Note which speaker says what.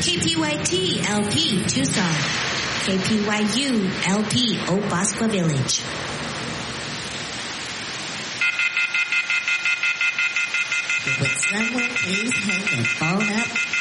Speaker 1: KPYT LP Tucson. KPYU LP Obaspa Village. Would someone please hang the phone up?